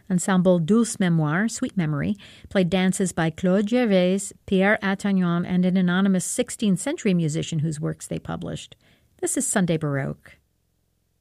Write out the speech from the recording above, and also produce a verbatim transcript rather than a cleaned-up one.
Ensemble Douce Mémoire, Sweet Memory, played dances by Claude Gervais, Pierre Attagnan, and an anonymous sixteenth century musician whose works they published. This is Sunday Baroque.